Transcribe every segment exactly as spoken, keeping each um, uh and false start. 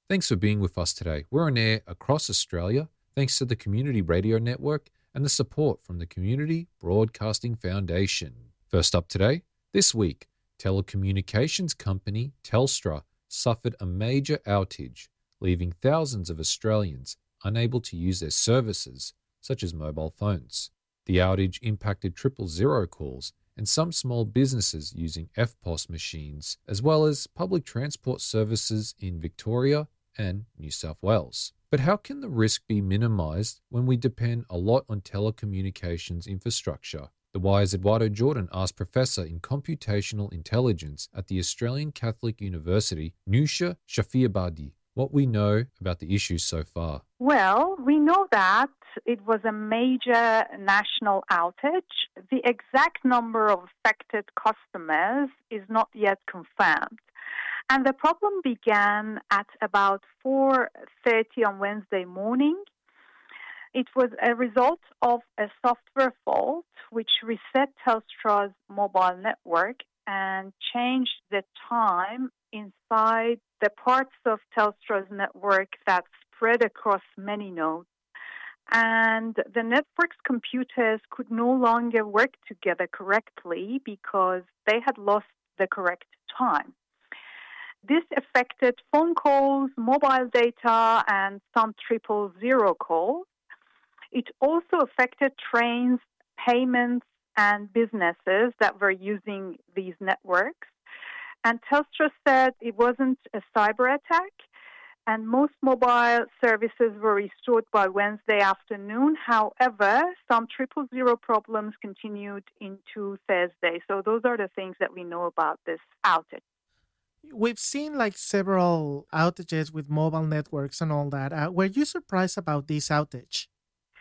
Thanks for being with us today. We're on air across Australia thanks to the Community Radio Network and the support from the Community Broadcasting Foundation. First up today, this week, telecommunications company Telstra suffered a major outage, leaving thousands of Australians unable to use their services, such as mobile phones. The outage impacted triple zero calls and some small businesses using F P O S machines, as well as public transport services in Victoria and New South Wales. But how can the risk be minimised when we depend a lot on telecommunications infrastructure? The Wire's Eduardo Jordan asked Professor in Computational Intelligence at the Australian Catholic University, Nusha Shafiabadi, what we know about the issues so far. Well, we know that it was a major national outage. The exact number of affected customers is not yet confirmed. And the problem began at about four thirty on Wednesday morning. It was a result of a software fault which reset Telstra's mobile network and changed the time inside the parts of Telstra's network that spread across many nodes. And the network's computers could no longer work together correctly because they had lost the correct time. This affected phone calls, mobile data, and some triple zero calls. It also affected trains, payments, and businesses that were using these networks. And Telstra said it wasn't a cyber attack, and most mobile services were restored by Wednesday afternoon. However, some triple zero problems continued into Thursday. So those are the things that we know about this outage. We've seen like several outages with mobile networks and all that. Uh, were you surprised about this outage?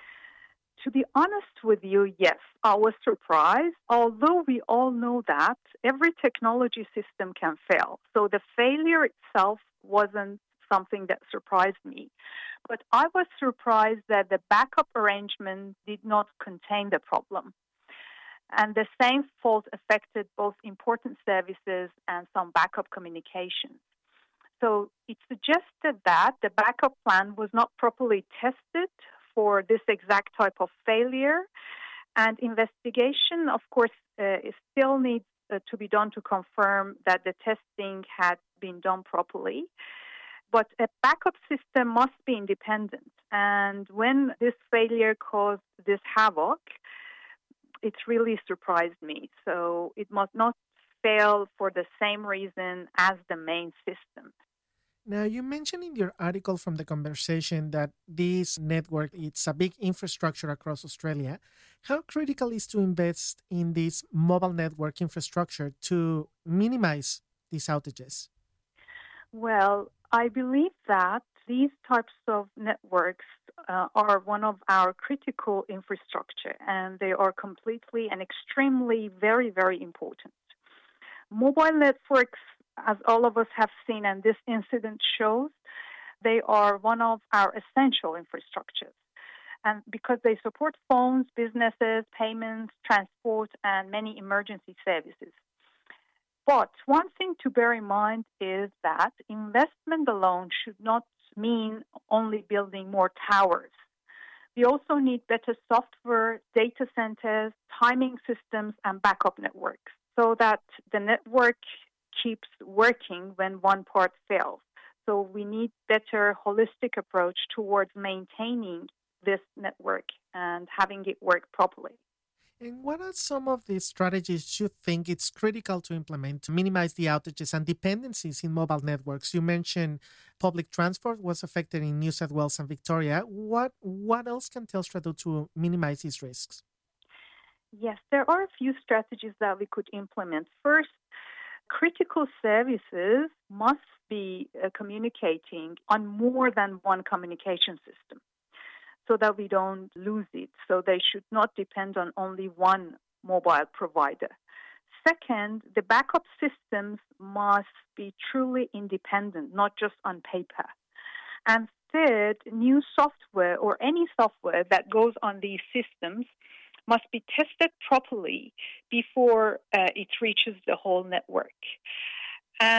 To be honest with you, yes, I was surprised, although we all know that every technology system can fail. So the failure itself wasn't something that surprised me. But I was surprised that the backup arrangement did not contain the problem. And the same fault affected both important services and some backup communications. So it suggested that the backup plan was not properly tested for this exact type of failure. And investigation, of course, uh, still needs uh, to be done to confirm that the testing had been done properly. But a backup system must be independent. And when this failure caused this havoc, it really surprised me. So it must not fail for the same reason as the main system. Now, you mentioned in your article from The Conversation that this network, it's a big infrastructure across Australia. How critical is to invest in this mobile network infrastructure to minimize these outages? Well, I believe that these types of networks uh, are one of our critical infrastructure, and they are completely and extremely very, very important. Mobile networks, as all of us have seen and this incident shows, they are one of our essential infrastructures. And because they support phones, businesses, payments, transport, and many emergency services. But one thing to bear in mind is that investment alone should not mean only building more towers. We also need better software, data centers, timing systems, and backup networks so that the network keeps working when one part fails. So we need better holistic approach towards maintaining this network and having it work properly. And what are some of the strategies you think it's critical to implement to minimize the outages and dependencies in mobile networks? You mentioned public transport was affected in New South Wales and Victoria. What what else can Telstra do to minimize these risks? Yes, there are a few strategies that we could implement. First, critical services must be uh, communicating on more than one communication system, so that we don't lose it. So they should not depend on only one mobile provider. Second, the backup systems must be truly independent, not just on paper. And third, new software or any software that goes on these systems must be tested properly before uh, it reaches the whole network. And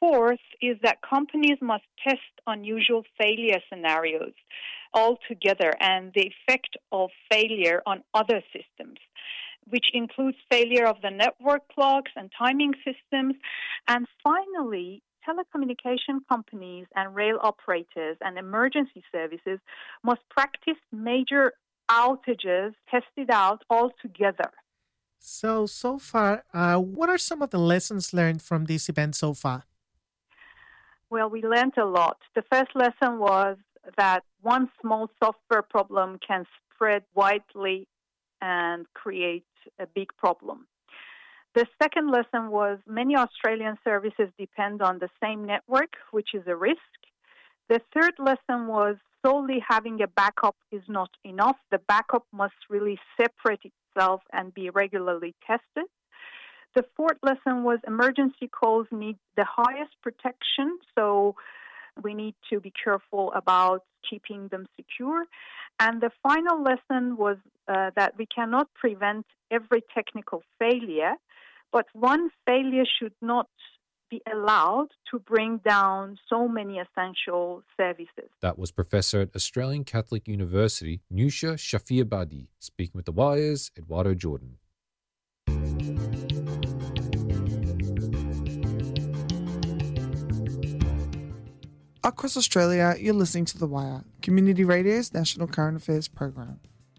fourth is that companies must test unusual failure scenarios altogether and the effect of failure on other systems, which includes failure of the network clocks and timing systems. And finally, telecommunication companies and rail operators and emergency services must practice major outages, test it out all together. So, so far, uh, what are some of the lessons learned from this event so far? Well, we learned a lot. The first lesson was that one small software problem can spread widely and create a big problem. The second lesson was many Australian services depend on the same network, which is a risk. The third lesson was solely having a backup is not enough. The backup must really separate itself and be regularly tested. The fourth lesson was emergency calls need the highest protection, so we need to be careful about keeping them secure. And the final lesson was uh, that we cannot prevent every technical failure, but one failure should not be allowed to bring down so many essential services. That was Professor at Australian Catholic University, Nusha Shafiabadi, speaking with The Wire's Eduardo Jordan. Across Australia, you're listening to The Wire, Community Radio's national current affairs program.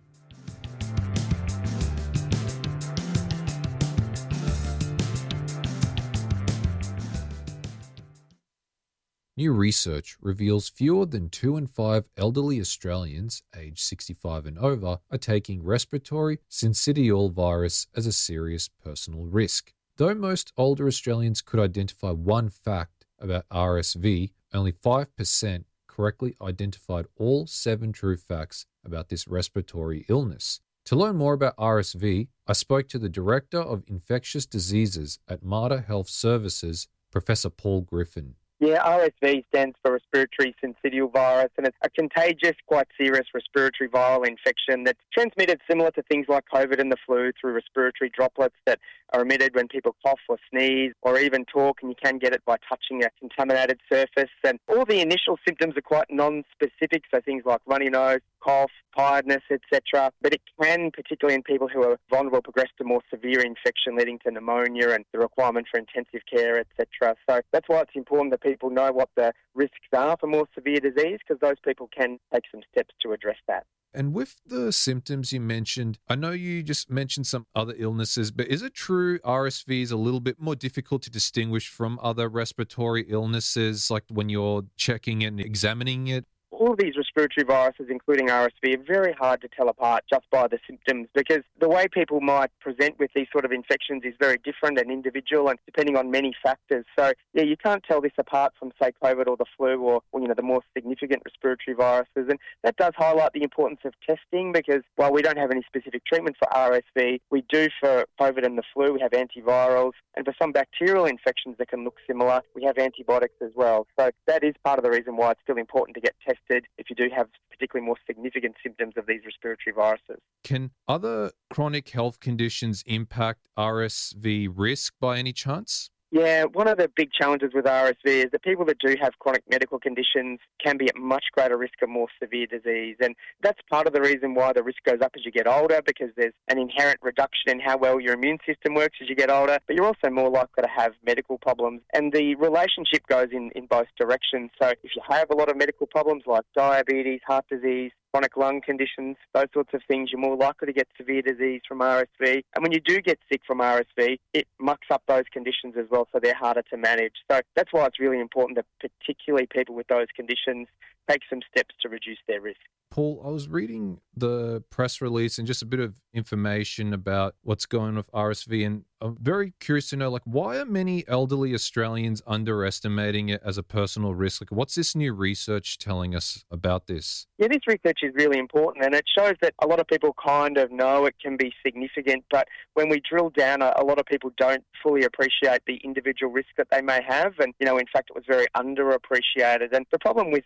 New research reveals fewer than two in five elderly Australians aged sixty-five and over are taking respiratory syncytial virus as a serious personal risk. Though most older Australians could identify one fact about R S V, only five percent correctly identified all seven true facts about this respiratory illness. To learn more about R S V, I spoke to the Director of Infectious Diseases at Mater Health Services, Professor Paul Griffin. Yeah, R S V stands for respiratory syncytial virus, and it's a contagious, quite serious respiratory viral infection that's transmitted similar to things like COVID and the flu through respiratory droplets that are emitted when people cough or sneeze or even talk, and you can get it by touching a contaminated surface. And all the initial symptoms are quite non-specific, so things like runny nose, cough, tiredness, et cetera. But it can, particularly in people who are vulnerable, progress to more severe infection leading to pneumonia and the requirement for intensive care, et cetera. So that's why it's important that people know what the risks are for more severe disease, because those people can take some steps to address that. And with the symptoms you mentioned, I know you just mentioned some other illnesses, but is it true R S V is a little bit more difficult to distinguish from other respiratory illnesses, like when you're checking and examining it? All of these respiratory viruses, including R S V, are very hard to tell apart just by the symptoms, because the way people might present with these sort of infections is very different and individual and depending on many factors. So, yeah, you can't tell this apart from, say, COVID or the flu or, or, you know, the more significant respiratory viruses. And that does highlight the importance of testing, because while we don't have any specific treatment for R S V, we do for COVID and the flu. We have antivirals. And for some bacterial infections that can look similar, we have antibiotics as well. So that is part of the reason why it's still important to get tested if you do have particularly more significant symptoms of these respiratory viruses. Can other chronic health conditions impact R S V risk by any chance? Yeah, one of the big challenges with R S V is that people that do have chronic medical conditions can be at much greater risk of more severe disease. And that's part of the reason why the risk goes up as you get older, because there's an inherent reduction in how well your immune system works as you get older, but you're also more likely to have medical problems. And the relationship goes in, in both directions. So if you have a lot of medical problems like diabetes, heart disease, chronic lung conditions, those sorts of things, you're more likely to get severe disease from R S V. And when you do get sick from R S V, it mucks up those conditions as well, so they're harder to manage. So that's why it's really important that particularly people with those conditions take some steps to reduce their risk. Paul, I was reading the press release and just a bit of information about what's going on with R S V, and I'm very curious to know, like, why are many elderly Australians underestimating it as a personal risk? Like, what's this new research telling us about this? Yeah, this research is really important, and it shows that a lot of people kind of know it can be significant, but when we drill down, a, a lot of people don't fully appreciate the individual risk that they may have, and, you know, in fact, it was very underappreciated. And the problem with that is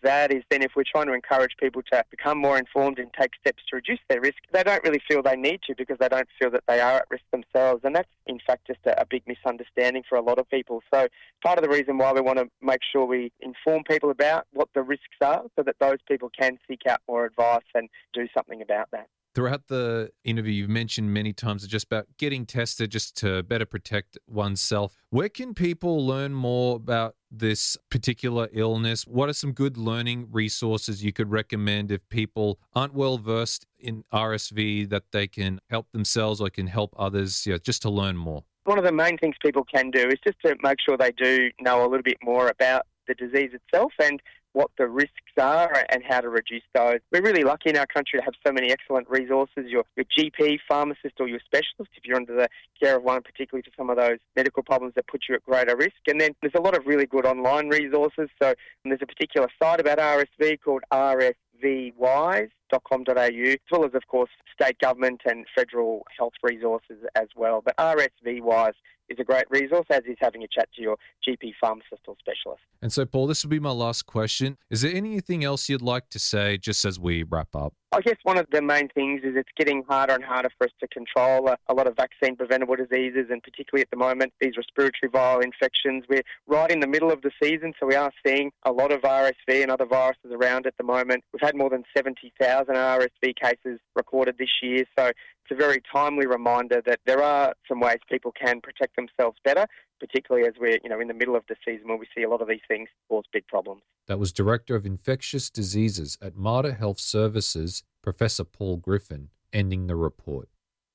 then if we're trying to encourage people to become more informed and take steps to reduce their risk, they don't really feel they need to because they don't feel that they are at risk themselves. And that's, in fact, just a, a big misunderstanding for a lot of people. So part of the reason why we want to make sure we inform people about what the risks are so that those people can seek out more advice and do something about that. Throughout the interview, you've mentioned many times just about getting tested just to better protect oneself. Where can people learn more about this particular illness? What are some good learning resources you could recommend if people aren't well versed in R S V that they can help themselves or can help others, yeah, just to learn more? One of the main things people can do is just to make sure they do know a little bit more about the disease itself and what the risks are and how to reduce those. We're really lucky in our country to have so many excellent resources. Your, your G P, pharmacist or your specialist, if you're under the care of one, particularly for some of those medical problems that put you at greater risk. And then there's a lot of really good online resources. So there's a particular site about R S V called r s v wise dot com dot a u, as well as, of course, state government and federal health resources as well. But R S V Wise is a great resource, as is having a chat to your G P, pharmacist or specialist. And so, Paul, this will be my last question. Is there anything else you'd like to say just as we wrap up? I guess one of the main things is it's getting harder and harder for us to control a, a lot of vaccine-preventable diseases, and particularly at the moment, these respiratory viral infections. We're right in the middle of the season, so we are seeing a lot of R S V and other viruses around at the moment. We've had more than seventy thousand R S V cases recorded this year, so it's a very timely reminder that there are some ways people can protect themselves better, particularly as we're, you know, in the middle of the season where we see a lot of these things cause big problems. That was Director of Infectious Diseases at Mater Health Services, Professor Paul Griffin, ending the report.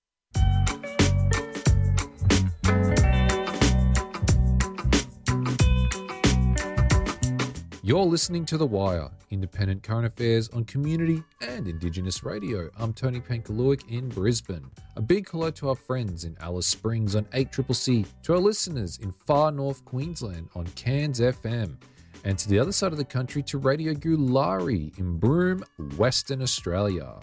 You're listening to The Wire, independent current affairs on community and Indigenous radio. I'm Tony Pankaluik in Brisbane. A big hello to our friends in Alice Springs on eight C C C, to our listeners in far north Queensland on Cairns F M, and to the other side of the country to Radio Gulari in Broome, Western Australia.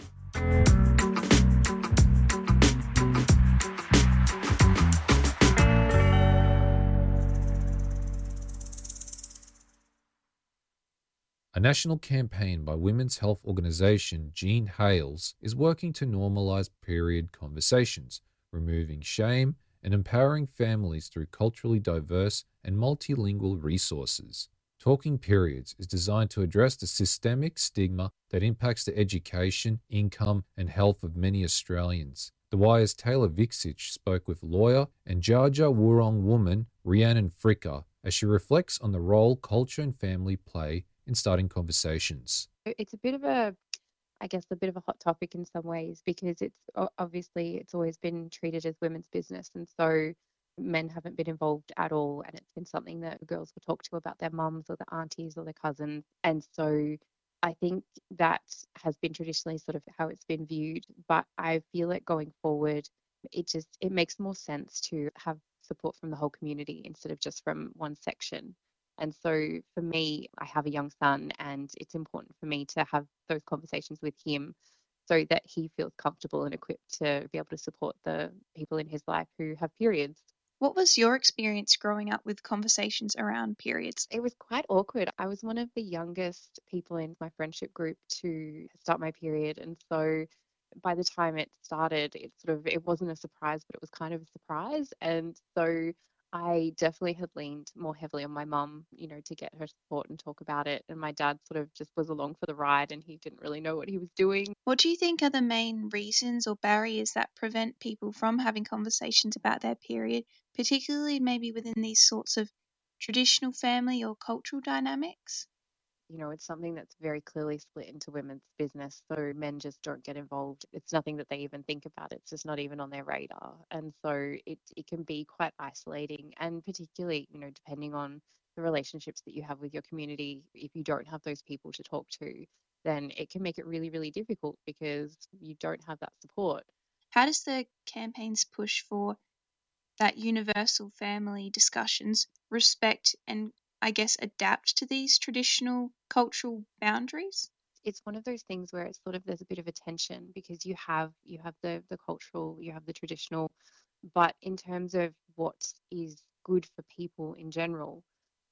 A national campaign by women's health organisation Jean Hales is working to normalise period conversations, removing shame and empowering families through culturally diverse and multilingual resources. Talking Periods is designed to address the systemic stigma that impacts the education, income and health of many Australians. The Wire's Taylor Viksich spoke with lawyer and Dja Wurrung woman Rhiannon Fricker as she reflects on the role culture and family play in starting conversations. It's a bit of a, I guess, a bit of a hot topic in some ways because it's obviously it's always been treated as women's business, and so men haven't been involved at all, and it's been something that girls will talk to about their mums or their aunties or their cousins, and so I think that has been traditionally sort of how it's been viewed. But I feel like going forward, it just it makes more sense to have support from the whole community instead of just from one section. And so for me, I have a young son, and it's important for me to have those conversations with him so that he feels comfortable and equipped to be able to support the people in his life who have periods. What was your experience growing up with conversations around periods? It was quite awkward. I was one of the youngest people in my friendship group to start my period. And so by the time it started, it sort of, it wasn't a surprise, but it was kind of a surprise. And so I definitely had leaned more heavily on my mum, you know, to get her support and talk about it. And my dad sort of just was along for the ride, and he didn't really know what he was doing. What do you think are the main reasons or barriers that prevent people from having conversations about their period, particularly maybe within these sorts of traditional family or cultural dynamics? You know, it's something that's very clearly split into women's business, so men just don't get involved. It's nothing that they even think about. It's just not even on their radar. And so it it can be quite isolating, and particularly, you know, depending on the relationships that you have with your community, if you don't have those people to talk to, then it can make it really, really difficult because you don't have that support. How does the campaigns push for that universal family discussions respect and I guess, adapt to these traditional cultural boundaries? It's one of those things where it's sort of there's a bit of a tension because you have you have the the cultural, you have the traditional, but in terms of what is good for people in general,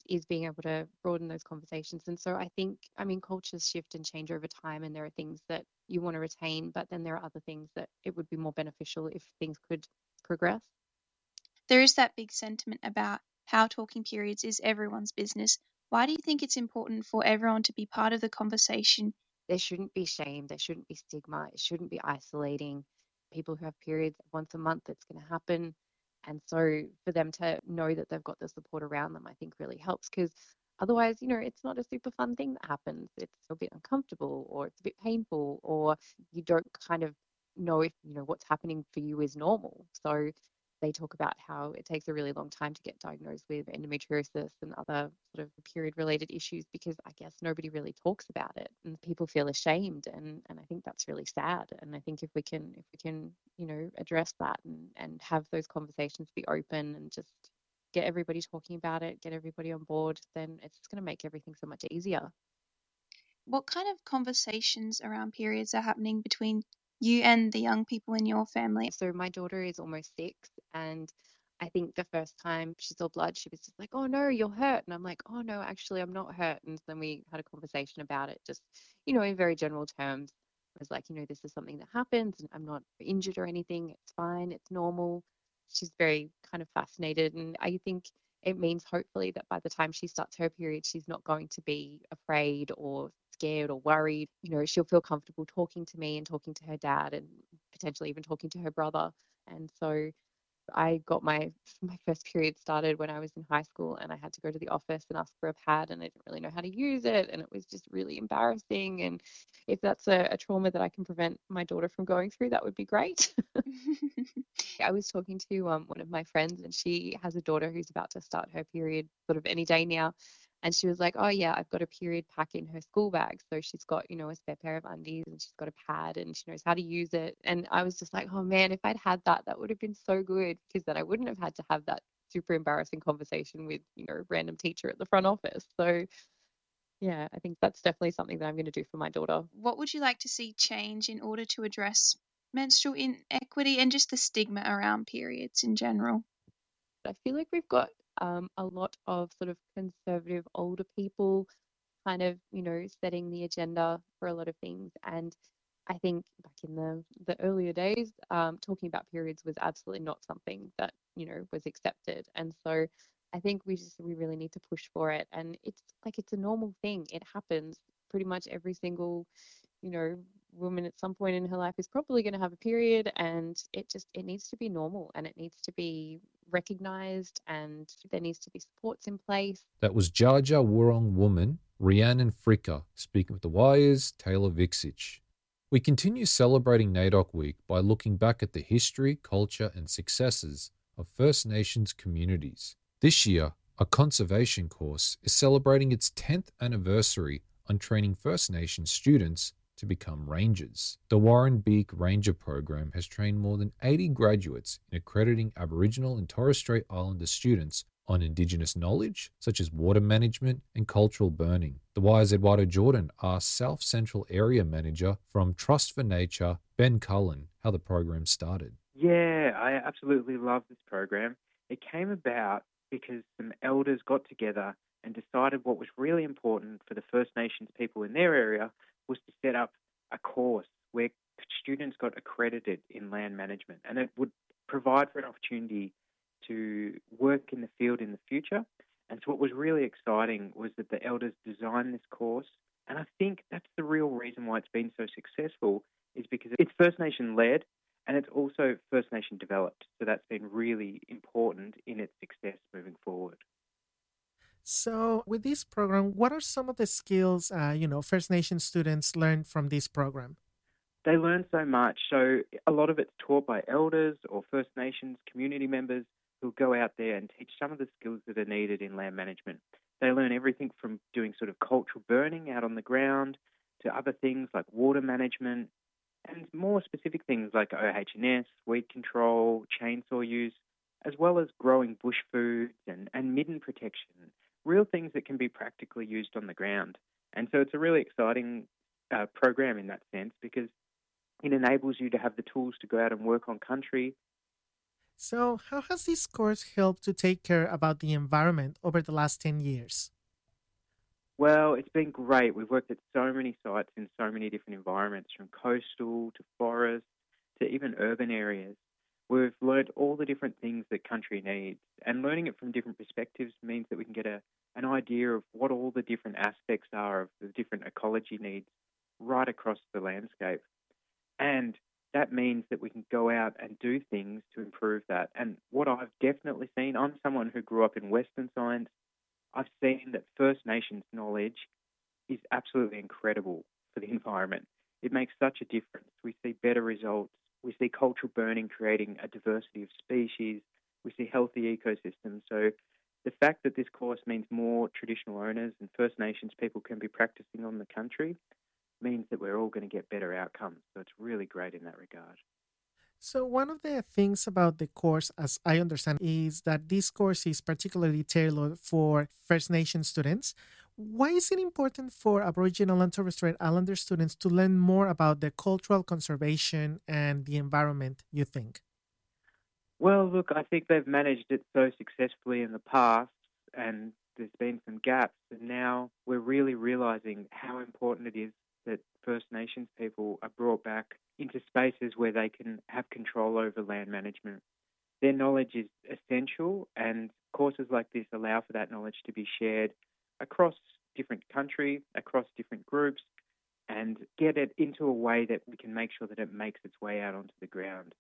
is being able to broaden those conversations. And so I think, I mean, cultures shift and change over time, and there are things that you want to retain, but then there are other things that it would be more beneficial if things could progress. There is that big sentiment about how talking periods is everyone's business. Why do you think it's important for everyone to be part of the conversation? There shouldn't be shame, there shouldn't be stigma, it shouldn't be isolating. People who have periods once a month, it's going to happen. And so for them to know that they've got the support around them, I think really helps, because otherwise, you know, it's not a super fun thing that happens. It's a bit uncomfortable, or it's a bit painful, or you don't kind of know if, you know, what's happening for you is normal. So they talk about how it takes a really long time to get diagnosed with endometriosis and other sort of period related issues, because I guess nobody really talks about it and people feel ashamed, and, and I think that's really sad. And I think if we can if we can, you know, address that and, and have those conversations be open and just get everybody talking about it, get everybody on board, then it's going to make everything so much easier. What kind of conversations around periods are happening between you and the young people in your family? So my daughter is almost six, and I think the first time she saw blood, she was just like, "Oh no, you're hurt." And I'm like, "Oh no, actually I'm not hurt." And then we had a conversation about it, just, you know, in very general terms. I was like, you know, this is something that happens and I'm not injured or anything. It's fine. It's normal. She's very kind of fascinated. And I think it means hopefully that by the time she starts her period, she's not going to be afraid or scared or worried. You know, she'll feel comfortable talking to me and talking to her dad and potentially even talking to her brother. And so I got my my first period started when I was in high school, and I had to go to the office and ask for a pad, and I didn't really know how to use it, and it was just really embarrassing. And if that's a, a trauma that I can prevent my daughter from going through, that would be great. I was talking to um, one of my friends, and she has a daughter who's about to start her period sort of any day now. And she was like, "Oh yeah, I've got a period pack in her school bag." So she's got, you know, a spare pair of undies, and she's got a pad, and she knows how to use it. And I was just like, oh man, if I'd had that, that would have been so good, because then I wouldn't have had to have that super embarrassing conversation with, you know, a random teacher at the front office. So yeah, I think that's definitely something that I'm going to do for my daughter. What would you like to see change in order to address menstrual inequity and just the stigma around periods in general? I feel like we've got um, a lot of sort of conservative older people kind of, you know, setting the agenda for a lot of things. And I think back in the, the earlier days, um, talking about periods was absolutely not something that, you know, was accepted. And so I think we just, we really need to push for it. And it's like, it's a normal thing. It happens pretty much every single, you know, woman at some point in her life is probably going to have a period, and it just, it needs to be normal, and it needs to be recognized, and there needs to be supports in place. That was Dja Dja Wurrung woman Rhiannon Fricker speaking with The Wire's Taylor Vixich. We continue celebrating NAIDOC Week by looking back at the history, culture and successes of First Nations communities. This year, a conservation course is celebrating its tenth anniversary on training First Nations students to become rangers. The Warren Beak Ranger Program has trained more than eighty graduates in accrediting Aboriginal and Torres Strait Islander students on Indigenous knowledge, such as water management and cultural burning. The Wire's Eduardo Jordan asked South Central Area Manager from Trust for Nature, Ben Cullen, how the program started. Yeah, I absolutely love this program. It came about because some elders got together and decided what was really important for the First Nations people in their area was to set up a course where students got accredited in land management, and it would provide for an opportunity to work in the field in the future. And so what was really exciting was that the elders designed this course, and I think that's the real reason why it's been so successful, is because it's First Nation led and it's also First Nation developed. So that's been really important in its success moving forward. So with this program, what are some of the skills, uh, you know, First Nation students learn from this program? They learn so much. So a lot of it's taught by elders or First Nations community members who go out there and teach some of the skills that are needed in land management. They learn everything from doing sort of cultural burning out on the ground to other things like water management and more specific things like O H and S, weed control, chainsaw use, as well as growing bush foods and, and midden protection, real things that can be practically used on the ground. And so it's a really exciting uh, program in that sense, because it enables you to have the tools to go out and work on country. So, how has this course helped to take care about the environment over the last ten years? Well, it's been great. We've worked at so many sites in so many different environments, from coastal to forest to even urban areas. We've learned all the different things that country needs, and learning it from different perspectives means that we can get a, an idea of what all the different aspects are of the different ecology needs right across the landscape. And that means that we can go out and do things to improve that. And what I've definitely seen, I'm someone who grew up in Western science. I've seen that First Nations knowledge is absolutely incredible for the environment. It makes such a difference. We see better results. We see cultural burning creating a diversity of species. We see healthy ecosystems. So the fact that this course means more traditional owners and First Nations people can be practicing on the country means that we're all going to get better outcomes. So it's really great in that regard. So, one of the things about the course, as I understand, is that this course is particularly tailored for First Nation students. Why is it important for Aboriginal and Torres Strait Islander students to learn more about the cultural conservation and the environment, you think? Well, look, I think they've managed it so successfully in the past, and there's been some gaps, and now we're really realising how important it is that First Nations people are brought back into spaces where they can have control over land management. Their knowledge is essential, and courses like this allow for that knowledge to be shared across different countries, across different groups, and get it into a way that we can make sure that it makes its way out onto the ground.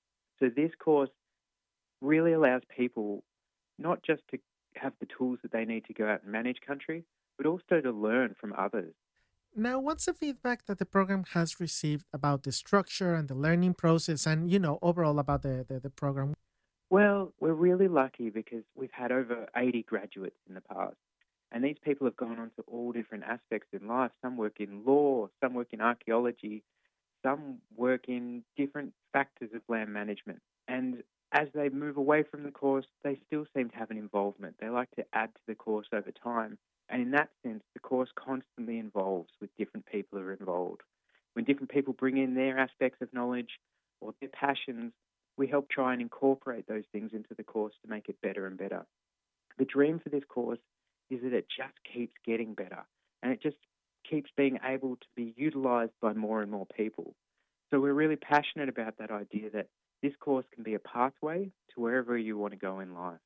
So this course really allows people not just to have the tools that they need to go out and manage country, but also to learn from others. Now, what's the feedback that the program has received about the structure and the learning process and, you know, overall about the, the, the program? Well, we're really lucky because we've had over eighty graduates in the past. And these people have gone on to all different aspects in life. Some work in law, some work in archaeology, some work in different factors of land management. And as they move away from the course, they still seem to have an involvement. They like to add to the course over time. And in that sense, the course constantly evolves with different people who are involved. When different people bring in their aspects of knowledge or their passions, we help try and incorporate those things into the course to make it better and better. The dream for this course is that it just keeps getting better and it just keeps being able to be utilised by more and more people. So we're really passionate about that idea that this course can be a pathway to wherever you want to go in life.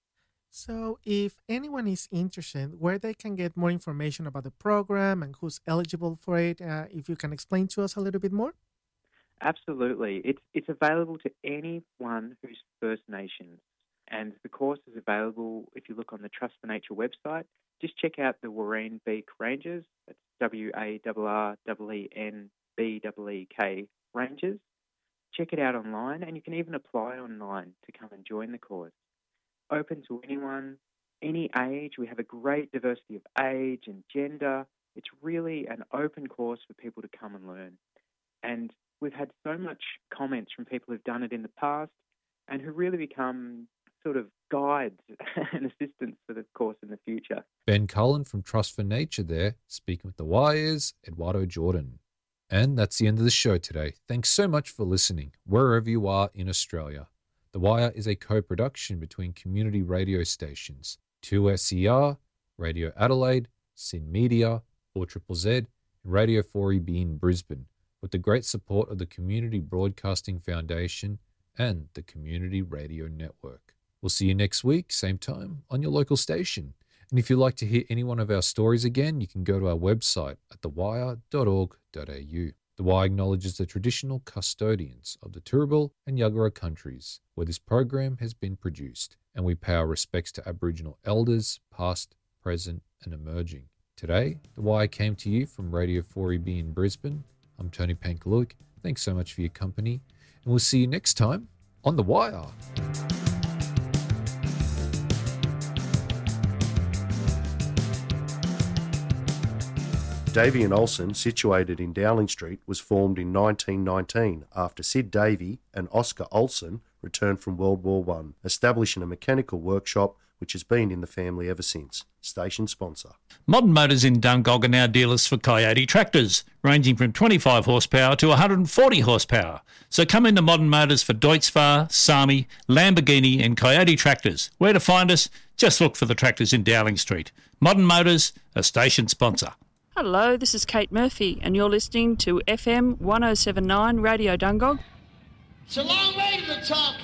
So if anyone is interested, where they can get more information about the program and who's eligible for it, uh, if you can explain to us a little bit more? Absolutely. It's, it's available to anyone who's First Nations. And the course is available if you look on the Trust for Nature website. Just check out the Warreen Beak Rangers. That's W A R R E E N B E E K Rangers. Check it out online, and you can even apply online to come and join the course. Open to anyone, any age. We have a great diversity of age and gender. It's really an open course for people to come and learn. And we've had so much comments from people who've done it in the past and who really become sort of guides and assistants for the course in the future. Ben Cullen from Trust for Nature there, speaking with The Wire's Eduardo Jordan. And that's the end of the show today. Thanks so much for listening, wherever you are in Australia. The Wire is a co-production between community radio stations, two S E R, Radio Adelaide, Sin Media, four Z Z Z, and Radio four E B in Brisbane, with the great support of the Community Broadcasting Foundation and the Community Radio Network. We'll see you next week, same time, on your local station. And if you'd like to hear any one of our stories again, you can go to our website at the wire dot org dot a u. The Wire acknowledges the traditional custodians of the Turrbal and Yuggera countries where this program has been produced, and we pay our respects to Aboriginal elders, past, present, and emerging. Today, The Wire came to you from Radio four E B in Brisbane. I'm Tony Pankaluk. Thanks so much for your company, and we'll see you next time on The Wire. Davey and Olsen, situated in Dowling Street, was formed in nineteen nineteen after Sid Davey and Oscar Olsen returned from World War One, establishing a mechanical workshop which has been in the family ever since. Station sponsor. Modern Motors in Dungog are now dealers for Coyote tractors, ranging from twenty-five horsepower to one hundred forty horsepower. So come into Modern Motors for Deutz-Fahr, Sami, Lamborghini and Coyote tractors. Where to find us? Just look for the tractors in Dowling Street. Modern Motors, a station sponsor. Hello, this is Kate Murphy and you're listening to F M one oh seven point nine Radio Dungog. It's a long way to the top.